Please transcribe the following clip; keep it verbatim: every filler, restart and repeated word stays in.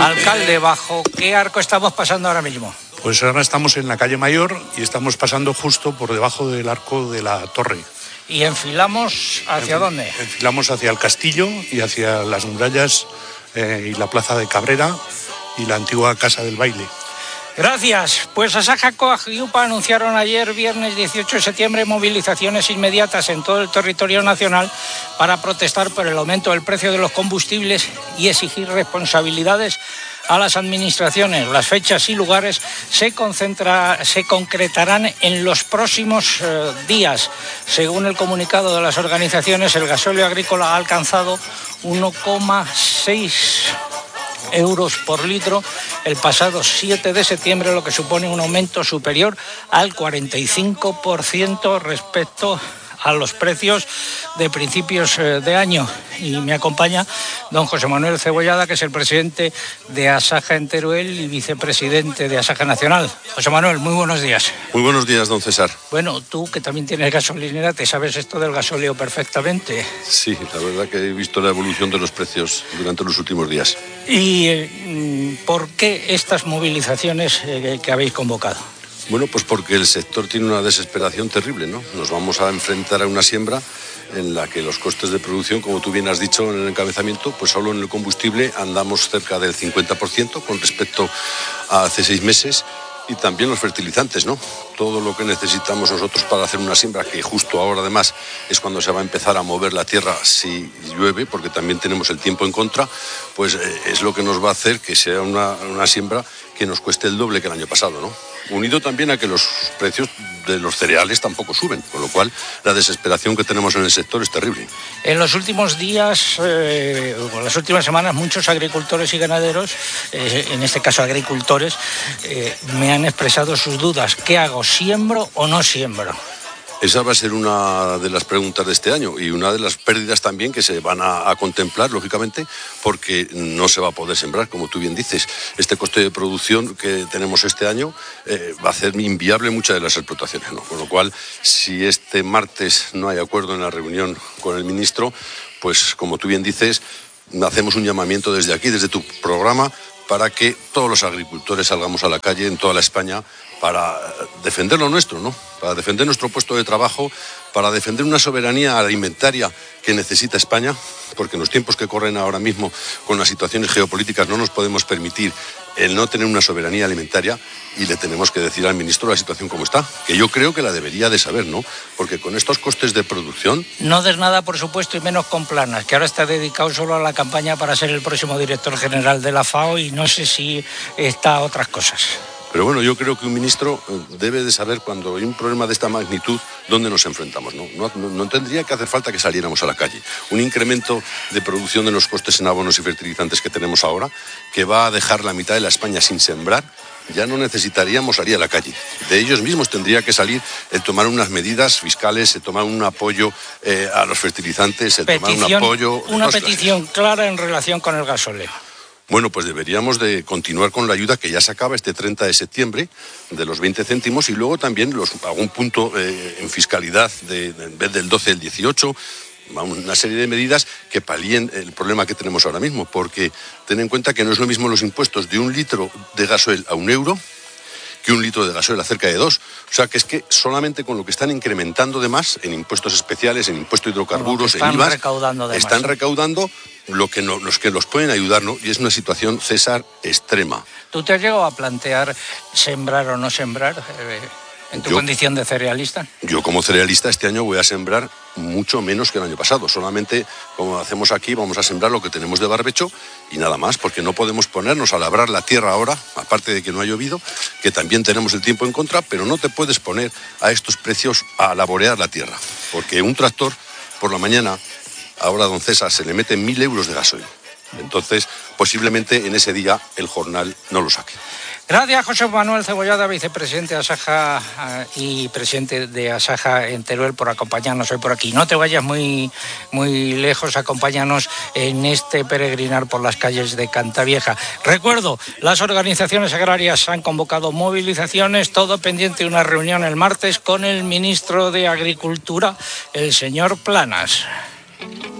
Alcalde, ¿bajo qué arco estamos pasando ahora mismo? Pues ahora estamos en la calle Mayor y estamos pasando justo por debajo del arco de la torre. ¿Y enfilamos hacia Enfil- dónde? Enfilamos hacia el castillo y hacia las murallas eh, y la plaza de Cabrera y la antigua casa del baile. Gracias. Pues Asaja, Coag y UPA anunciaron ayer, viernes dieciocho de septiembre, movilizaciones inmediatas en todo el territorio nacional para protestar por el aumento del precio de los combustibles y exigir responsabilidades a las administraciones. Las fechas y lugares se, concentra, se concretarán en los próximos eh, días. Según el comunicado de las organizaciones, el gasóleo agrícola ha alcanzado uno coma seis euros por litro el pasado siete de septiembre, lo que supone un aumento superior al cuarenta y cinco por ciento respecto a los precios de principios de año. Y me acompaña don José Manuel Cebollada, que es el presidente de Asaja en Teruel y vicepresidente de Asaja Nacional. José Manuel, muy buenos días. Muy buenos días, don César. Bueno, tú que también tienes gasolinera, te sabes esto del gasóleo perfectamente. Sí, la verdad que he visto la evolución de los precios durante los últimos días. ¿Y eh, por qué estas movilizaciones eh, que habéis convocado? Bueno, pues porque el sector tiene una desesperación terrible, ¿no? Nos vamos a enfrentar a una siembra en la que los costes de producción, como tú bien has dicho en el encabezamiento, pues solo en el combustible andamos cerca del cincuenta por ciento con respecto a hace seis meses. Y también los fertilizantes, ¿no? Todo lo que necesitamos nosotros para hacer una siembra, que justo ahora además es cuando se va a empezar a mover la tierra si llueve, porque también tenemos el tiempo en contra, pues eh, es lo que nos va a hacer que sea una, una siembra que nos cueste el doble que el año pasado, ¿no? Unido también a que los precios de los cereales tampoco suben, con lo cual la desesperación que tenemos en el sector es terrible. En los últimos días, eh, o en las últimas semanas, muchos agricultores y ganaderos, eh, en este caso agricultores, eh, me han expresado sus dudas. ¿Qué hago? ¿Siembro o no siembro? Esa va a ser una de las preguntas de este año y una de las pérdidas también que se van a, a contemplar, lógicamente, porque no se va a poder sembrar, como tú bien dices. Este coste de producción que tenemos este año eh, va a hacer inviable muchas de las explotaciones, ¿no? Con lo cual, si este martes no hay acuerdo en la reunión con el ministro, pues como tú bien dices, hacemos un llamamiento desde aquí, desde tu programa, para que todos los agricultores salgamos a la calle en toda la España para defender lo nuestro, ¿no? Para defender nuestro puesto de trabajo, para defender una soberanía alimentaria que necesita España, porque en los tiempos que corren ahora mismo con las situaciones geopolíticas no nos podemos permitir el no tener una soberanía alimentaria y le tenemos que decir al ministro la situación como está, que yo creo que la debería de saber, ¿no? Porque con estos costes de producción... No des nada, por supuesto, y menos con Planas, que ahora está dedicado solo a la campaña para ser el próximo director general de la FAO y no sé si está a otras cosas. Pero bueno, yo creo que un ministro debe de saber cuando hay un problema de esta magnitud dónde nos enfrentamos, ¿no? No, no, no tendría que hacer falta que saliéramos a la calle. Un incremento de producción de los costes en abonos y fertilizantes que tenemos ahora, que va a dejar la mitad de la España sin sembrar, ya no necesitaríamos salir a la calle. De ellos mismos tendría que salir el tomar unas medidas fiscales, el tomar un apoyo eh, a los fertilizantes, el petición, tomar un apoyo... Una no, petición clara en relación con el gasóleo. Bueno, pues deberíamos de continuar con la ayuda que ya se acaba este treinta de septiembre de los veinte céntimos y luego también los, algún punto eh, en fiscalidad de, de, en vez del doce, el dieciocho, una serie de medidas que palíen el problema que tenemos ahora mismo, porque ten en cuenta que no es lo mismo los impuestos de un litro de gasoil a un euro que un litro de gasoil a cerca de dos. O sea, que es que solamente con lo que están incrementando de más en impuestos especiales, en impuestos de hidrocarburos, están en I V A, recaudando de están más. recaudando lo que no, los que los pueden ayudar, ¿no? Y es una situación, César, extrema. ¿Tú te has llegado a plantear sembrar o no sembrar eh, en tu yo, condición de cerealista? Yo como cerealista este año voy a sembrar mucho menos que el año pasado. Solamente, como hacemos aquí, vamos a sembrar lo que tenemos de barbecho y nada más, porque no podemos ponernos a labrar la tierra ahora, aparte de que no ha llovido, que también tenemos el tiempo en contra, pero no te puedes poner a estos precios a laborear la tierra, porque un tractor por la mañana, ahora don César, se le mete mil euros de gasoil. Entonces, posiblemente en ese día el jornal no lo saque. Gracias, José Manuel Cebollada, vicepresidente de Asaja y presidente de Asaja en Teruel, por acompañarnos hoy por aquí. No te vayas muy, muy lejos, acompáñanos en este peregrinar por las calles de Cantavieja. Recuerdo, las organizaciones agrarias han convocado movilizaciones, todo pendiente de una reunión el martes con el ministro de Agricultura, el señor Planas.